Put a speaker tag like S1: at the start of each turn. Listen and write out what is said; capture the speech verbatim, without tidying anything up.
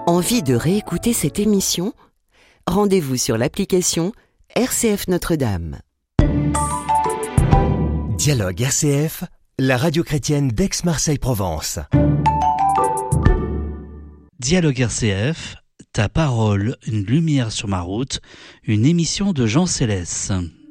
S1: Envie de réécouter cette émission ? Rendez-vous sur l'application R C F Notre-Dame.
S2: Dialogue R C F, la radio chrétienne d'Aix-Marseille-Provence.
S3: Dialogue R C F, ta parole, une lumière sur ma route, une émission de Jean Célès.